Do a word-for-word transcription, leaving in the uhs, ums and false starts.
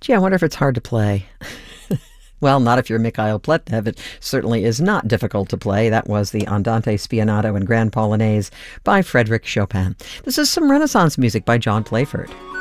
Gee, I wonder if it's hard to play. Well, not if you're Mikhail Pletnev. It certainly is not difficult to play. That was the Andante Spianato and Grand Polonaise by Frédéric Chopin. This is some Renaissance music by John Playford.